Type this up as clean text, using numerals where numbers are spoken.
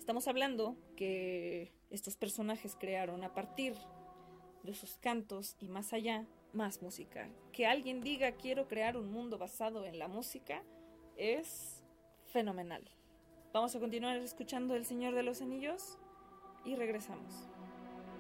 Estamos hablando que estos personajes crearon a partir de sus cantos y más allá, más música. Que alguien diga quiero crear un mundo basado en la música es fenomenal. Vamos a continuar escuchando El Señor de los Anillos y regresamos.